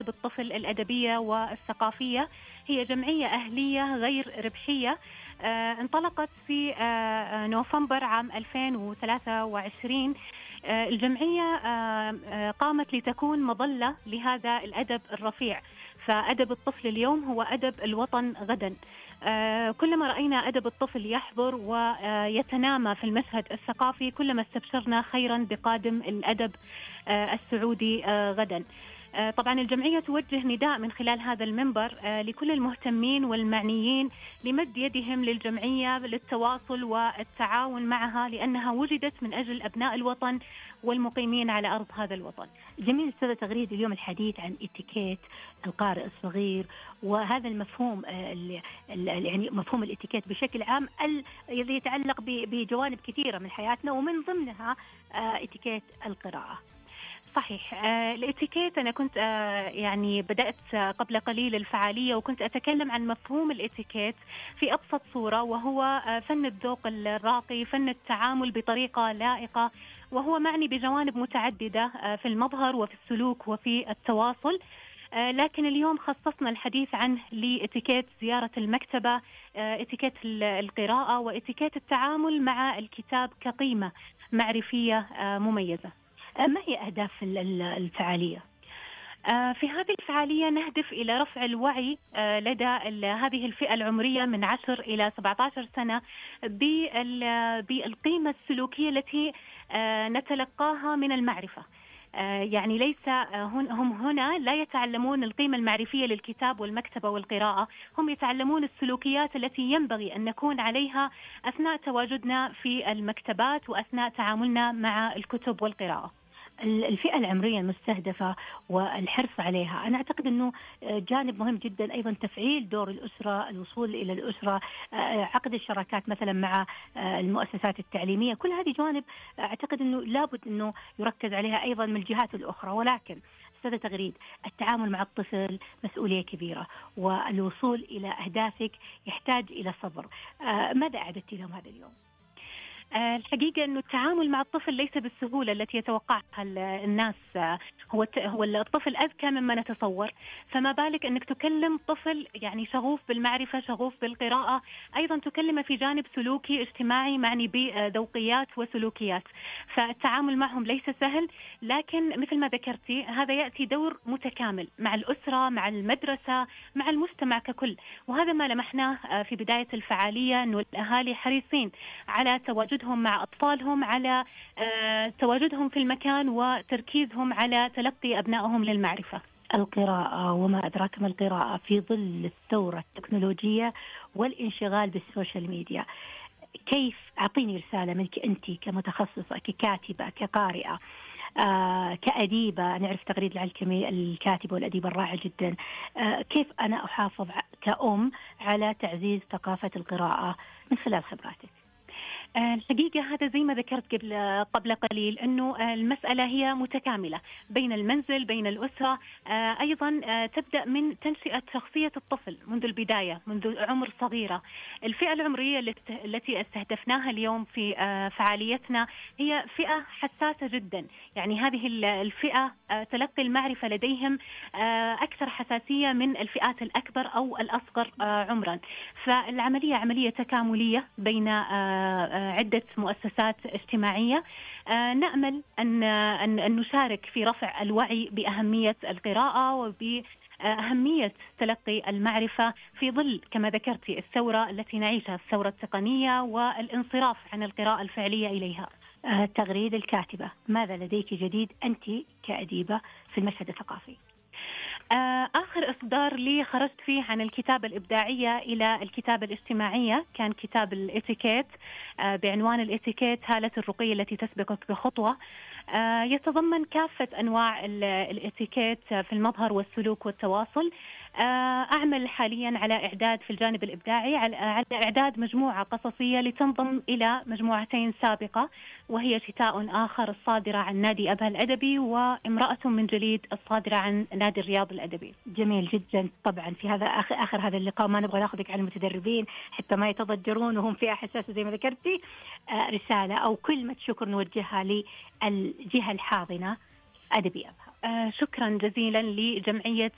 الطفل الأدبية والثقافية. هي جمعية أهلية غير ربحية، انطلقت في نوفمبر عام 2023. الجمعية قامت لتكون مظلة لهذا الأدب الرفيع. فأدب الطفل اليوم هو أدب الوطن غدا. كلما رأينا أدب الطفل يحضر ويتنامى في المشهد الثقافي كلما استبشرنا خيرا بقادم الأدب السعودي غدا. طبعا الجمعية توجه نداء من خلال هذا المنبر لكل المهتمين والمعنيين لمد يدهم للجمعية للتواصل والتعاون معها، لأنها وجدت من أجل أبناء الوطن والمقيمين على أرض هذا الوطن. جميل أستاذة تغريد، اليوم الحديث عن اتيكيت القارئ الصغير، وهذا المفهوم يعني مفهوم الاتيكيت بشكل عام الذي يتعلق بجوانب كثيرة من حياتنا ومن ضمنها اتيكيت القراءة. صحيح. الاتيكيت أنا كنت يعني بدأت قبل قليل الفعالية وكنت أتكلم عن مفهوم الاتيكيت في أبسط صورة، وهو فن الذوق الراقي، فن التعامل بطريقة لائقة، وهو معني بجوانب متعددة في المظهر وفي السلوك وفي التواصل. لكن اليوم خصصنا الحديث عنه لاتيكيت زيارة المكتبة، اتيكيت القراءة، واتيكيت التعامل مع الكتاب كقيمة معرفية مميزة. ما هي أهداف الفعالية؟ في هذه الفعالية نهدف إلى رفع الوعي لدى هذه الفئة العمرية من 10 إلى 17 سنة بالقيمة السلوكية التي نتلقاها من المعرفة. يعني ليس هم هنا لا يتعلمون القيمة المعرفية للكتاب والمكتبة والقراءة، هم يتعلمون السلوكيات التي ينبغي أن نكون عليها أثناء تواجدنا في المكتبات وأثناء تعاملنا مع الكتب والقراءة. الفئة العمرية المستهدفة والحرص عليها، أنا أعتقد أنه جانب مهم جدا. أيضا تفعيل دور الأسرة، الوصول إلى الأسرة، عقد الشراكات مثلا مع المؤسسات التعليمية، كل هذه جوانب أعتقد أنه لابد أنه يركز عليها أيضا من الجهات الأخرى. ولكن أستاذة تغريد، التعامل مع الطفل مسؤولية كبيرة، والوصول إلى أهدافك يحتاج إلى صبر. ماذا أعددت لهم هذا اليوم؟ الحقيقة أنه التعامل مع الطفل ليس بالسهولة التي يتوقعها الناس. هو الطفل أذكى مما نتصور، فما بالك أنك تكلم طفل يعني شغوف بالمعرفة، شغوف بالقراءة، أيضا تكلمه في جانب سلوكي اجتماعي معني بذوقيات وسلوكيات. فالتعامل معهم ليس سهل، لكن مثل ما ذكرتي هذا يأتي دور متكامل مع الأسرة، مع المدرسة، مع المجتمع ككل. وهذا ما لمحناه في بداية الفعالية، أنه الأهالي حريصين على تواجدهم مع أطفالهم، على تواجدهم في المكان وتركيزهم على تلقي أبنائهم للمعرفة. القراءة وما أدراك ما القراءة في ظل الثورة التكنولوجية والانشغال بالسوشيال ميديا، كيف؟ أعطيني رسالة منك أنت كمتخصصة، ككاتبة، كقارئة، كأديبة. نعرف تغريد العلكمي الكاتبة والأديبة الرائعة جدا. كيف أنا أحافظ كأم على تعزيز ثقافة القراءة من خلال خبراتك؟ الحقيقة هذا زي ما ذكرت قبل قليل، أنه المسألة هي متكاملة بين المنزل، بين الأسرة، أيضا تبدأ من تنشئة شخصية الطفل منذ البداية، منذ عمر صغيرة. الفئة العمرية التي استهدفناها اليوم في فعاليتنا هي فئة حساسة جدا. يعني هذه الفئة تلقي المعرفة لديهم أكثر حساسية من الفئات الأكبر أو الأصغر عمرا. فالعملية عملية تكاملية بين عدة مؤسسات اجتماعية. نأمل أن نشارك في رفع الوعي بأهمية القراءة وبأهمية تلقي المعرفة في ظل كما ذكرتي الثورة التي نعيشها، الثورة التقنية والانصراف عن القراءة الفعلية إليها. تغريد الكاتبة، ماذا لديك جديد أنت كأديبة في المشهد الثقافي؟ آخر إصدار لي خرجت فيه عن الكتابة الإبداعية إلى الكتابة الاجتماعية كان كتاب الإتيكيت بعنوان الإتيكيت هالة الرقي التي تسبقك بخطوة. يتضمن كافة أنواع الإتيكيت في المظهر والسلوك والتواصل. أعمل حاليا على إعداد في الجانب الإبداعي على إعداد مجموعة قصصية لتنضم إلى مجموعتين سابقة، وهي شتاء آخر الصادرة عن نادي أبها الأدبي، وامرأة من جليد الصادرة عن نادي الرياض الأدبي. جميل جدا. طبعا في هذا آخر هذا اللقاء ما نبغى ناخذك على المتدربين حتى ما يتضجرون وهم فئة حساسة زي ما ذكرتي. رسالة أو كلمة شكر نوجهها للجهة الحاضنة أدبي أبها. شكرا جزيلا لجمعية